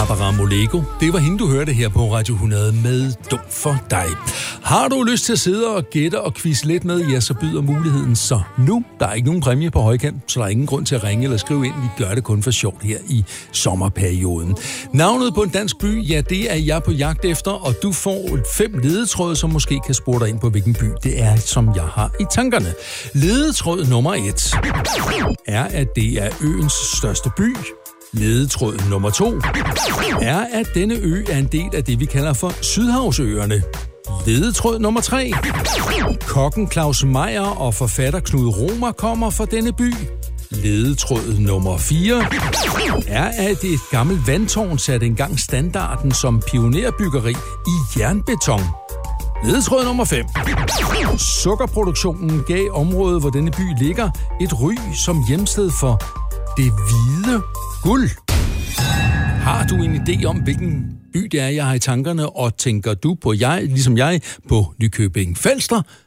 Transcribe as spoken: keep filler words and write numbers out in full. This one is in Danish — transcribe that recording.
Barbara Moleko. Det var hende, du hørte her på Radio hundrede med Dum for dig. Har du lyst til at sidde og gætte og quizze lidt med, ja, så byder muligheden så nu. Der er ikke nogen præmie på højkant, så der er ingen grund til at ringe eller skrive ind. Vi gør det kun for sjovt her i sommerperioden. Navnet på en dansk by, ja, det er jeg på jagt efter, og du får fem ledetråde, som måske kan spore dig ind på, hvilken by det er, som jeg har i tankerne. Ledetråd nummer et er, at det er øens største by. Ledetråd nummer to er, at denne ø er en del af det, vi kalder for Sydhavsøerne. Ledetråd nummer tre. Kokken Claus Meyer og forfatter Knud Romer kommer fra denne by. Ledetråd nummer fire er, at et gammelt vandtårn satte engang standarden som pionerbyggeri i jernbeton. Ledetråd nummer fem. Sukkerproduktionen gav området, hvor denne by ligger, et ry som hjemsted for det hvide guld. Har du en idé om, hvilken by det er, jeg har i tankerne, og tænker du på jeg, ligesom jeg, på Nykøbing Falster,